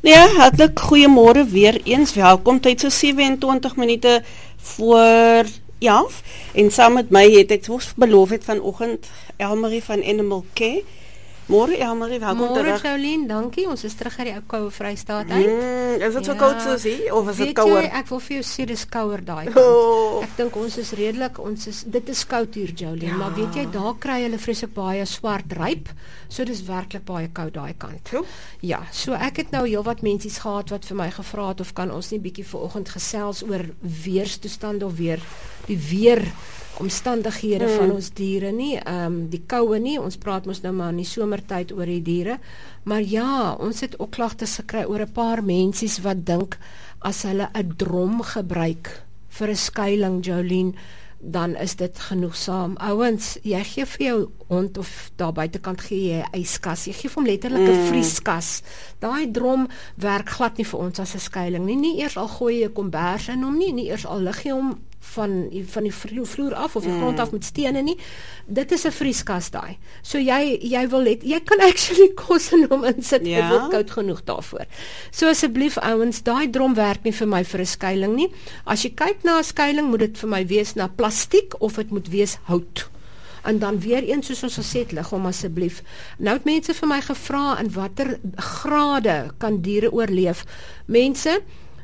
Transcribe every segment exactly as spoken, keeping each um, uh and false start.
Ja, hartlik goeiemôre weer eens. Welkom tyd so sewe en twintig minute voor elf. En saam met my het ek soos beloof het vanoggend Elmarie van Animal Care. Môre Elmarie, welkom Môre terug. Jolien, dankie. Ons is terug uit die ou koue Vrystaat uit. Mm, is dit so Ja. koud soos hier of is dit Weet kouer? jy, ek wil vir jou sê dis kouer daai kant. Oh. Ek dink ons is redelik, ons is dit is koud hier Jolien, Ja. maar weet jy, daar kry hulle vreeslik baie swart ryp. So dis werklik baie koud daai kant. Goed. Ja, so ek het nou heelwat mensies gehad wat vir my gevra het of kan ons nie bietjie vanoggend gesels oor weerstoestande of weer die weer omstandighede mm. van ons diere nie, um, die koue nie, ons praat mos nou maar in die somertyd oor die diere, maar ja, ons het ook klagtes gekry oor 'n paar mensies wat dink as hulle 'n drom gebruik vir 'n skuiling, Jolien, dan is dit genoegsaam. Ouens, jy gee vir jou hond of daar buitekant gee jy 'n yskas, jy gee vir hom letterlik 'n mm. vrieskas. Daai drom werk glad nie vir ons as 'n skuiling nie, nie eers al gooi jy 'n kombers in hom nie, nie eers al lig jy hom van van die vloer af of die mm. grond af met stene nie. Dit is 'n vrieskas daai. So jy jy wil net jy kan actually kos in hom insit, Ja. dit word koud genoeg daarvoor. So asseblief ouens, daai drom werk nie vir my vir 'n skuiling nie. As jy kyk na 'n skuiling, moet dit vir my wees na plastiek of dit moet wees hout. En dan weer eens soos ons gesê het, lig hom asseblief. Nou het mense vir my gevra in watter grade kan diere oorleef. Mense,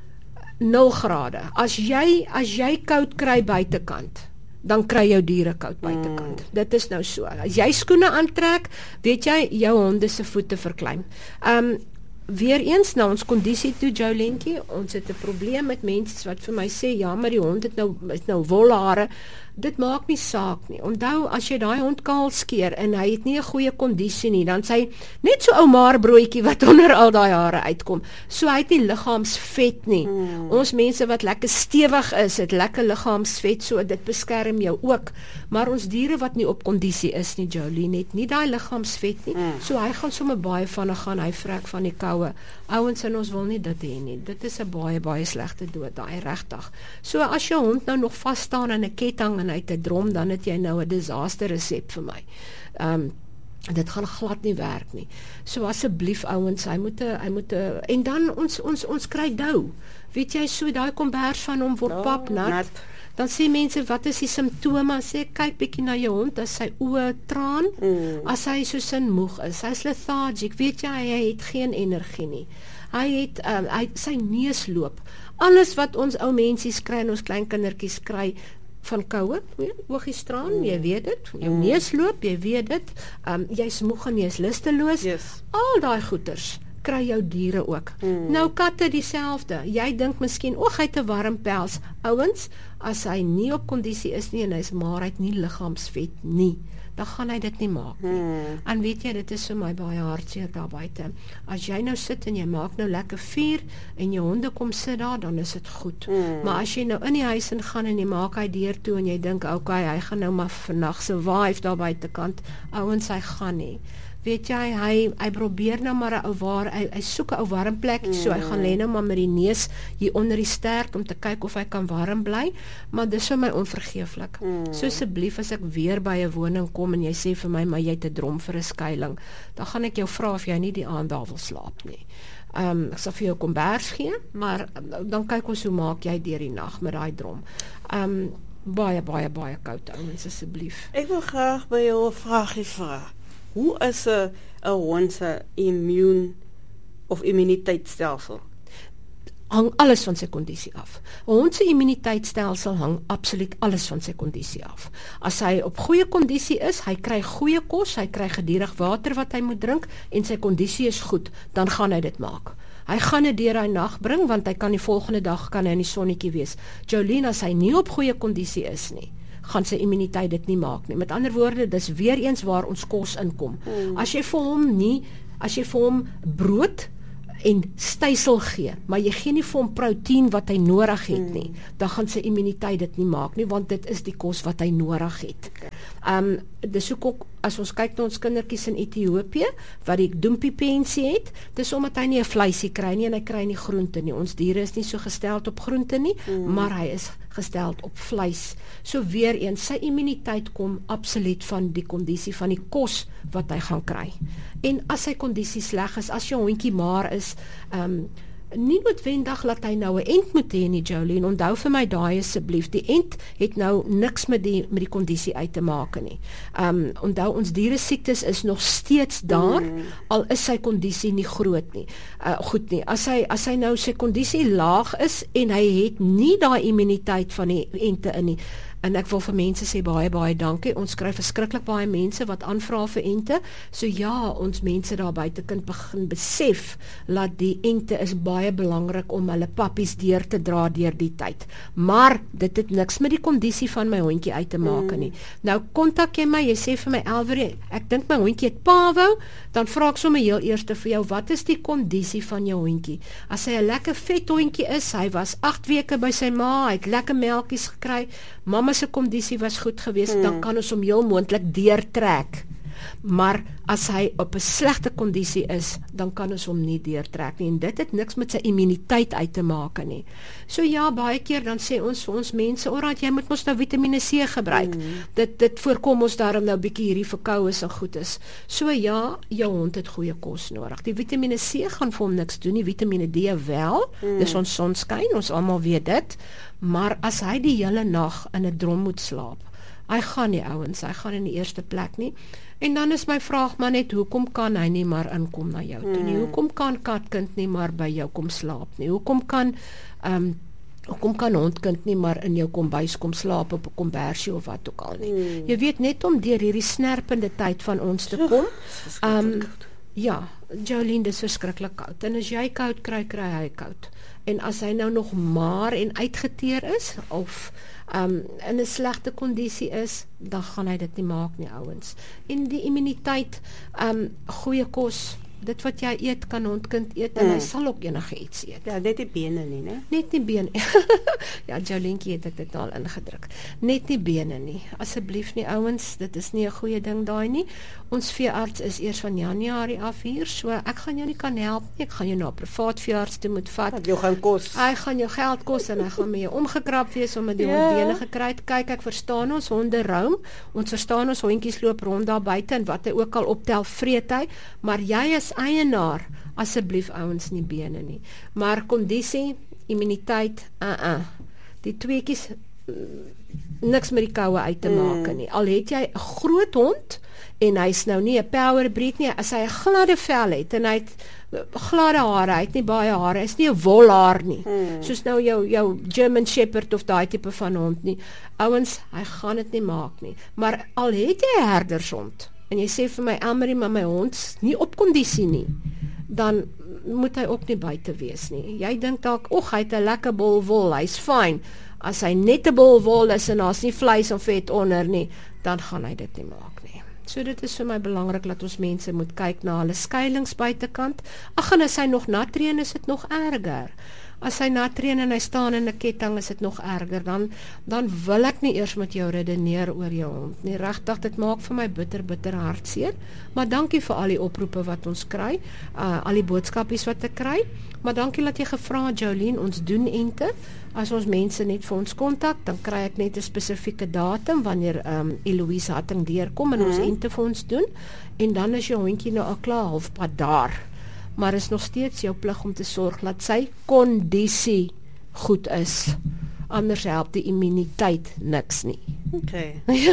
nul grade. As jy as jy koud kry buitekant, dan kry jou diere koud buitekant. Mm. Dit is nou so. As jy skoene aantrek, weet jy jou honde se voete verklein. Um weer eens na ons kondisie toe, Jolentjie, ons het 'n probleem met mense wat vir my sê ja, maar die hond het nou het nou wolhare. Dit maak nie saak nie. Onthou, as jy daai hond kaal skeer en hy het nie 'n goeie kondisie nie, dan sy net so ou maarbroodjie wat onder al daai hare uitkom. So hy het nie liggaamsvet nie. Hmm. Ons mense wat lekker stewig is, het lekker liggaamsvet, so dit beskerm jou ook. Maar ons diere wat nie op kondisie is nie, Jolene, het nie daai liggaamsvet nie. Hmm. So hy gaan sommer baie vinnig gaan, hy vrek van die koue. Ouens en ons wil nie dit hê nie. Dit is 'n baie baie slegte dood, daai regtig. So as jou hond nou nog vas staan in 'n ketting en uit 'n drom, dan het jy nou 'n disaster resep vir my. Um, dit gaan glad nie werk nie. So asseblief ouens, hy moet 'n hy moet 'n en dan ons ons ons kry dou. Weet jy, so daai kombers van hom word oh, pap nat. nat. Dan sê mense, wat is die simptome? Sê, kyk bietjie na jou hond, as sy oë traan, mm. as hy so sin moeg is, hy's lethargic, weet jy, hy het geen energie nie. Hy het, um, hy, sy neus loop. Alles wat ons ou mensies kry en ons klein kindertjies kry, van koue, oogies traan, mm. jy weet dit, jou mm. neus loop, jy weet dit, um, jy's moeg en jy's lusteloos, yes. al daai goeters kry jou diere ook. Mm. Nou katte dieselfde. Jy dink miskien, o, hy het 'n warm pels. Ouens, as hy nie op kondisie is nie en hy's maar hy het nie liggaamsvet nie, dan gaan hy dit nie maak nie. Hmm. En weet jy, dit is vir my baie hartseer daar buite. As jy nou sit en jy maak nou lekker vuur en jou honde kom sit daar, dan is dit goed. Hmm. Maar as jy nou in die huis in gaan en jy maak hy deur toe en jy dink, okay, hy gaan nou maar vannag survive daar buitekant, ouens, hy gaan nie. Weet jy, hy hy probeer nou maar 'n ou waar hy, hy soek 'n ou warm plekkie, mm. so hy gaan lê nou maar met die neus hier onder die stert om te kyk of hy kan warm bly, maar dis vir my onvergeeflik. Mm. So asseblief, as ek weer by 'n woning kom en jy sê vir my, maar jy het 'n drom vir 'n skuiling, dan gaan ek jou vra of jy nie die aand daar wil slaap nie. Um, ek sal vir jou kombers gee, maar dan kyk ons hoe maak jy deur die nag met daai drom. Um, baie, baie, baie koud, ouens, asseblief. Ek wil graag by jou 'n vraagie vra. Hoe is 'n 'n hond se immuun of immuniteitstelsel? Hang alles van sy kondisie af. 'n Hond se immuniteitstelsel hang absoluut alles van sy kondisie af. As hy op goeie kondisie is, hy kry goeie kos, hy kry gedurig water wat hy moet drink en sy kondisie is goed, dan gaan hy dit maak. Hy gaan dit deur hy nag bring, want hy kan die volgende dag kan hy in die sonnetjie wees. Jolene, as hy nie op goeie kondisie is nie, gaan sy immuniteit dit nie maak nie. Met ander woorde, dis weer eens waar ons kos inkom. Hmm. As jy vir hom nie, as jy vir hom brood en stysel gee, maar jy gee nie vir hom proteïen wat hy nodig het nie, dan gaan sy immuniteit dit nie maak nie, want dit is die kos wat hy nodig het. Um, dis ook ook, as ons kyk na ons kindertjies in Ethiopië, wat die doempiepensie het, dis omdat hy nie 'n vleisie kry nie, en hy kry nie groente nie. Ons diere is nie so gesteld op groente nie, mm. maar hy is gesteld op vleis. So weer eens, sy immuniteit kom absoluut van die kondisie, van die kos wat hy gaan kry. En as sy kondisie sleg is, as jou hondjie maar is, um, nie noodwendig laat hy nou 'n ent moet hê nie, Jolene. Onthou vir my daai asseblief, die ent het nou niks met die met die kondisie uit te maak nie. Um onthou, ons diere siektes is nog steeds daar, mm. al is sy kondisie nie groot nie. Uh, goed nie. As hy as hy nou sy kondisie laag is en hy het nie daai immuniteit van die ente in nie. En ek wil vir mense sê baie baie dankie. Ons kry verskriklik baie mense wat aanvra vir ente. So ja, ons mense daar buite kan begin besef dat die ente is baie belangrik om hulle pappies deur te dra deur die tyd. Maar dit het niks met die kondisie van my hondjie uit te maak nie. Mm. Nou kontak jy my, jy sê vir my Elvery, ek dink my hondjie het pawou, dan vra ek sommer heel eers vir jou, wat is die kondisie van jou hondjie? As hy 'n lekker vet hondjie is, hy was agt weke by sy ma, hy het lekker melkies gekry, mamma se kondisie was goed geweest, hmm. dan kan ons hom heel moontlik deurtrek. Maar as hy op 'n slegte kondisie is, dan kan ons hom nie deurtrek nie. En dit het niks met sy immuniteit uit te maak nie. So ja, baie keer dan sê ons vir ons mense, alraai, jy moet mos nou Vitamiene C gebruik. Hmm. Dit dit voorkom ons daarom nou bietjie hierdie verkoues en goed is. So ja, jou hond het goeie kos nodig. Die Vitamiene C gaan vir hom niks doen nie, Vitamiene D wel. Hmm. Dis ons sonskyn, ons almal weet dit. Maar as hy die hele nag in 'n drom moet slaap, hy gaan nie ouens, hy gaan in die eerste plek nie. En dan is my vraag maar net, hoekom kan hy nie maar inkom na jou toe nie? Hmm. Hoekom kan katkind nie maar by jou kom slaap nie? Hoekom kan um, hoekom kan hondkind nie maar in jou kombuis kom slaap op 'n kombersie of wat ook al nie? Hmm. Jy weet, net om deur hierdie snerpende tyd van ons te kom. Um, ja, Jolene, dis verskriklik koud. En as jy koud kry, kry hy koud. En as hy nou nog maar en uitgeteer is, of um, in 'n slegte kondisie is, dan gaan hy dit nie maak nie, ouens. En die immuniteit, um, goeie kos, dit wat jy eet, kan hondkind eet, en mm. hy sal ook enige iets eet. Ja, net die bene nie, né? Net nie bene. Ja, Joleentjie het ek dit al ingedruk. Net nie bene nie. Asseblief nie, ouens, dit is nie 'n goeie ding daai nie. Ons veearts is eers van Januarie af hier, so ek gaan jou nie kan help nie. Ek gaan jou na 'n privaat veearts toe moet vat. Wat jou gaan kos. Hy gaan jou geld kos en hy gaan met jou omgekrap wees omdat die Ja. hond bene gekry het. Kyk, ek verstaan ons honde roam. Ons verstaan ons hondjies loop rond daar buite en wat hy ook al optel, vreet hy, maar jy as eienaar, asseblief ouens, nie bene nie. Maar kondisie, immuniteit, uh-uh. Die tweeetjies niks met die koue uit te maak mm. nie. Al het jy 'n groot hond en hy's nou nie 'n power breed nie, as hy 'n gladde vel het en hy het gladde hare, hy het nie baie hare, hy's nie 'n wolhaar nie. Mm. Soos nou jou jou German Shepherd of daai tipe van hond nie. Ouens, hy gaan dit nie maak nie. Maar al het jy 'n herdershond en jy sê vir my, Elmarie, maar my hond nie op kondisie nie, dan moet hy ook nie buite wees nie. Jy dink dalk, "Ag, hy het 'n lekker bol wol, hy's fyn." As hy net 'n bol wol is en daar's nie vleis of vet onder nie, dan gaan hy dit nie maak nie. So dit is vir my belangrik dat ons mense moet kyk na hulle skuilings buitekant. Ag, en as hy nog nat reën, is dit nog erger. As hy nat reën en hy staan in 'n ketting, is dit nog erger. Dan dan wil ek nie eers met jou redeneer oor jou hond nie. Regtig, dit maak vir my bitter bitter hartseer. Maar dankie vir al die oproepe wat ons kry, uh, al die boodskapies wat ek kry. Maar dankie dat jy gevra het, Jolene, ons doen ente. As ons mense net vir ons kontak, dan kry ek net 'n spesifieke datum wanneer um, Eloise Hatting deurkom en mm. ons ente vir ons doen. En dan is jou hondjie nou al klaar halfpad daar. Maar is nog steeds jou plig om te sorg dat sy kondisie goed is. Anders help die immuniteit niks nie. Okay. ja,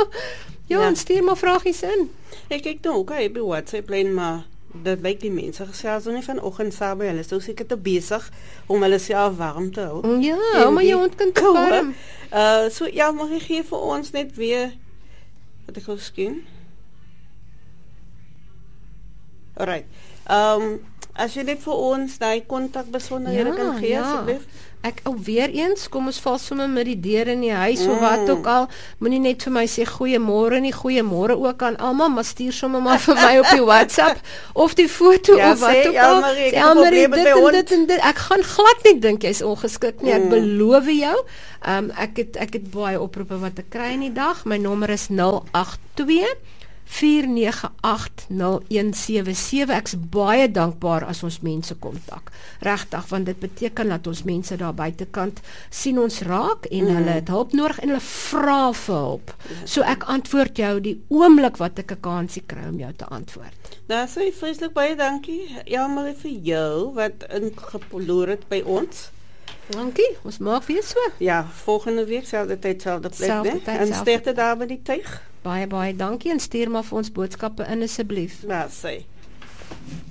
Ja. en stuur maar vragies in. Ek kyk nou ook op die WhatsApp lyn, maar dit lyk die mense gesels nie vanoggend saam by hulle. So seker te besig om hulle self warm te hou. Ja, En maar die jou hond kan te koue, warm. Uh, so ja, mag ek gee vir ons net weer wat ek gou skien. Alright. Um As jy net vir ons daai kontakbesonderhede Ja, kan gee ja. asseblief. Ek ou weer eens, kom ons val sommer met die deur in die huis mm. of wat ook al. Moenie net vir my sê goeiemôre nie, goeiemôre ook aan almal, maar stuur sommer maar vir my op die WhatsApp of die foto Ja, of wat sê, ook ja, al. Marie, ek Sê, het 'n Elmarie, probleem met dit my en hond. dit en dit. Ek gaan glad nie dink jy's ongeskik nie. Ek Mm. beloof jou. Um, ek het ek het baie oproepe wat ek kry in die dag. My nommer is nul agt twee vier nege agt nul een sewe sewe. Ek's baie dankbaar as ons mense kontak. Regtig, want dit beteken dat ons mense daar buitekant sien ons raak en mm. hulle het hulp nodig en hulle vra vir hulp. So ek antwoord jou die oomblik wat ek 'n kansie kry om jou te antwoord. Nou sê vreeslik baie dankie. Ja, maar vir jou wat ingeloer het by ons. Dankie, ons maak weer so. Ja, volgende week selfde tyd, selfde plek, Selfde né? tyd, En selfde sterkte daar by die tuig. Baie baie dankie en stuur maar vir ons boodskappe in asseblief. Nou sê.